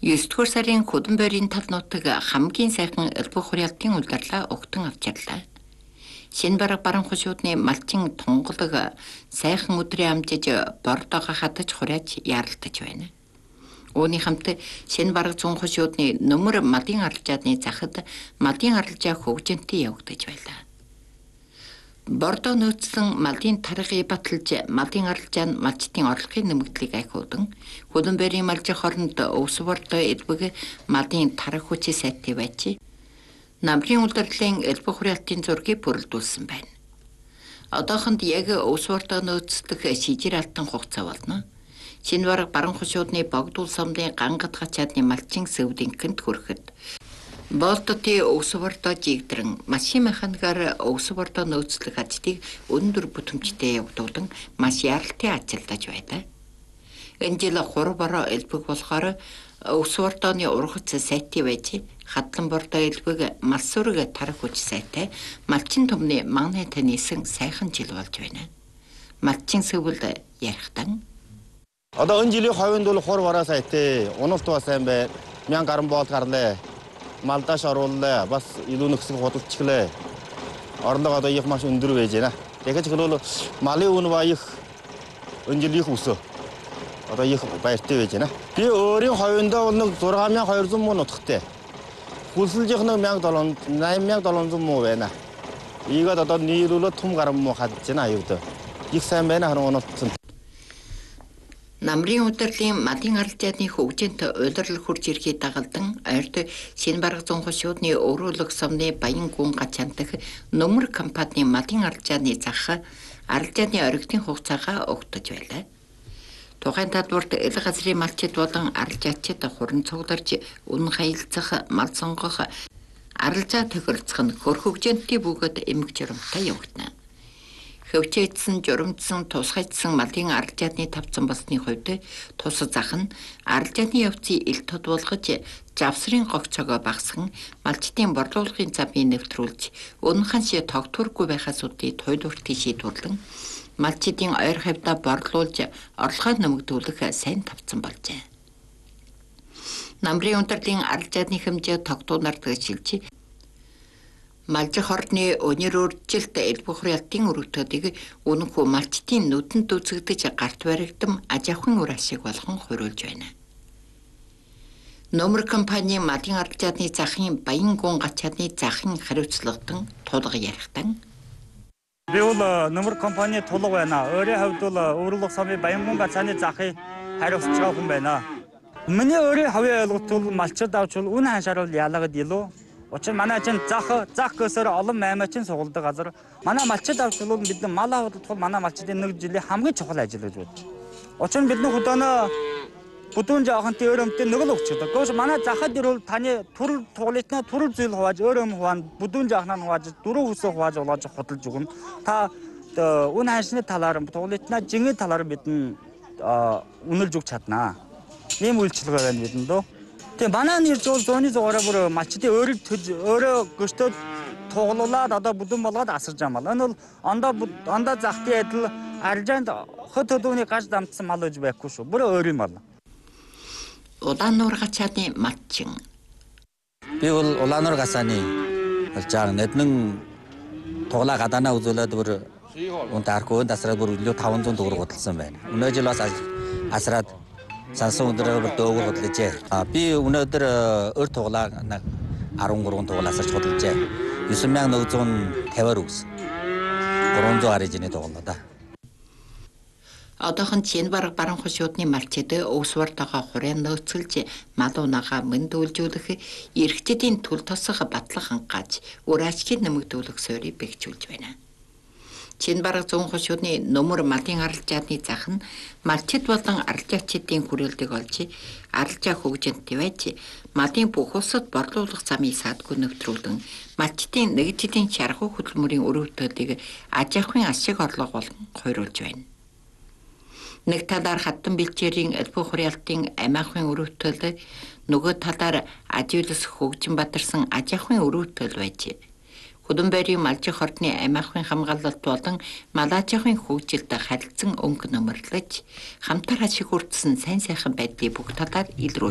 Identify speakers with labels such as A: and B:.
A: 9-р сарын Хөдөн бойрын тал нутаг хамгийн сайхан элбэг хураалтын удирлаа өгтөн авчирлаа. Шинэ баран хушуудны малчин тунгалаг сайхан өдрийн амжиж бордоогоо хатаж хураач яаралдаж байна. Үүний хамт шинэ бараг зүүн хушуудны нөмөр мадын аралжааны захад мадын аралжаа хөгжинтэй явагдаж байлаа. Бордоо нөөцлөн малын тархыг баталж малын аралжаан малчтын орлогын нэмэгдлийг ахиудан Хөдөн бойрын малжих хооронд өвс бордоо элбэг малын тарх хүчээ сайтай байж намрын удирлын элбэг хураалтын зургийг бүрэлдүүлсэн байна. Одоохонд яг өвс бордоо нөөцлөх шижир алтан хугацаа болно. Шинэ баран хушуудны богдул сумын гангад гачаадны малчин сэвдинхэнд хүрэхэд болтоти өвс бордоо жигдрэн машин механикаар өвс бордоо нөөцлөх ажлыг өндөр бүтэмжтэй явуулдан маш яралтай ажилдаж байлаа. Энэ жил хур бороо элбэг болохоор өвс бордооны ургац сайтай байж хадлан бордоо элбэг мал сүрэг тарх хүч сайтай малчин төмний магнит нисэн сайхан жил болж байна. Малчин сэвэл ярихтан
B: одоо энэ жилийн хойнд бол хур бороо сайтай уналт бас сайн бай 1000 гаруй боол гарлаа. Малдаш орууллаа. Бас илүү нөхцөл худалдчихлаа. Орлого одоо их маш өндөр байж байна. Тэгэхэд бол малын үн ба их өнжил их өсөө. Одоо их баяртай байж байна. Би өөрийн хойндоо бол 6200 муу нутагтай. Хүлсэлжих нэг 8700 муу байна. Ийгээд одоо нийлүүлээд том гарам муу хадж байна аюултай. Их сайн байна харин уналцсан.
A: Намрын удирлын мадын аралжааны хөгжинт удирдал хурж ирэхийг дагалдан ойрт шинэ бараг зүүн хушуудны өрөөлөг сумны баян гүн гачаандах нөмөр компани мадын аралжааны зах аралжааны оригтын хугацаагаа өгдөж байлаа. Тухайн талбарт ил газрын малчид болон аралжаачид хуран цугларч үнэн хаялцах мал сонгох аралжаа тохиролцох нь хөр хөгжинтийн бөгөөд эмэг журамтай явагдана. Хөвчээдсэн, журамдсан, тусгайдсан малын аралжааны тавцан болсны хувьд тус зах нь аралжааны явцыг ил тод болгож завсрын гогцоогоо багасган малчтын борлуулгын замыг нэвтрүүлж өнөн ханш тогтворгүй байхаас үүдээ туйлууртыг шийдвэрлэн малчдын ойр хавьдаа борлуулж орлогоо нэмэгдүүлэх сайн тавцан болжээ. Намрын удирлын аралжааны хэмжээ тогтуунаар төгсөлж малжих орны өнөр үржилт элбэг хураалтын өргөтөдийг үнэнхүү малчтын нүдэнд үзэгдэж гарт баригдам аж ахуйн үр ашиг болгон хуриулж байна. Нөмөр компани мадын аралжааны захын баян гүн гачаадны захын хариуцлагатан тулга ярихтан
C: би бол нөмөр компани тулга байна. Өөрийн хувьд бол өөрлөх сумын баян гүн гачаадны захын хариуцж байгаа хүн байна. Миний өөрийн хувийн ойлголт бол малчид авч бол үн ханшаар яалагд илүү Учир манай чинь зах гэсээр олон маймаачин сугалдаг газар. Манай малчид авч бол бидний мал авалдах манай малчидын нэг жилийн хамгийн чухал ажил гэж байна. Учир нь бидний хөдөөнөө бүдүүн жаахантай өрөмтэй нэг л өгчдөг. Гэхдээ манай захад ирвэл таны төрөл тугалитна төрөл зүйл хувааж өрөм хуваан бүдүүн жаахнаа хувааж дөрөв хүсээ хувааж олоож худалж өгнө. Та үн ханшны талаар тугалитна жингийн талаар бидэн үнэлж өгч чаднаа. Ийм үйлчлэг байна бидэнд дөө. Тэгээ манай нэр зүүн зүүнний зугаараа бүр малчдын өөрөө гөстөд туглуулад одоо бүдүүн болгоод асарж байгаа мал. Энэ бол ондоо захтын адил арилжаанд хот хөдөөний гаж дамжсан мал үж байхгүй шүү. Бүр өөр юм мал.
A: Улаануур гачаадны малчин.
D: Би бол улаануур гасааны алжаар нэднэн туглаа гадаанаа үзүүлээд бүр унт аркуунд асраад бүр илүү 500 төгрөг худалсан байна. Өнөө жил бас асраад сансан өдрөөр дөөгөр хөдлөжээ. Би өнөөдөр өр туглаа 13 туглаа асарч хөдлөжээ. 9150-аар өгсөн. 300 арижны туглаа да.
A: Одоохон шинэ баран хушуудны малчид өвс бордоогоо хураан нөөцөлж малуунагаа мэндүүлжүүлэх эрхчдийн төл тосох батлах хангааж үр ашгийг нэмэгдүүлэх суурийг бэхжүүлж байна. Шинэ бараг зүүн хушуудны нөмөр малын аралжааны зах нь малчид болон аралжаачдын хүрээлтийг олж аралжаа хөгжинтэй байж малын бүх улсад борлуулах замыг саадгүй нэвтрүүлэн малчдын нэгжлийн шаргуу хөдөлмөрийн өрөвдөлтийг аж ахуйн ашиг орлого болон хойруулж байна. Нэг талаар хаттан бэлчээрийн элбэг хураалтын амь ахуйн өрөвдөл нөгөө талаар аж үйлс хөгжин бадарсан аж ахуйн өрөвдөл байж Хөдөн бойрын малжих орны амь ахуйн хамгаалалт болон мал аж ахуйн хөгжилд харилцан өнгө нөмөрлөж хамтар ашиг хүртсэн сайн сайхан байдлыг бүх талаар илрүүлж